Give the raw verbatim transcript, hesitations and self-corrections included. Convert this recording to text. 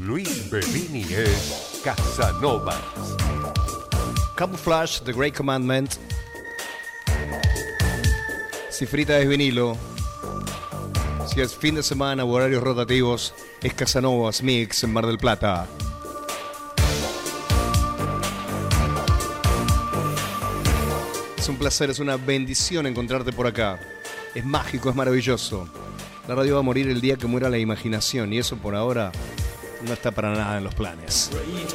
Luis Bellini es Casanovas. Camouflage, The Great Commandment. Cifrita es vinilo. Si es fin de semana o horarios rotativos, es Casanovas Mix en Mar del Plata. Es un placer, es una bendición encontrarte por acá. Es mágico, es maravilloso. La radio va a morir el día que muera la imaginación y eso por ahora no está para nada en los planes.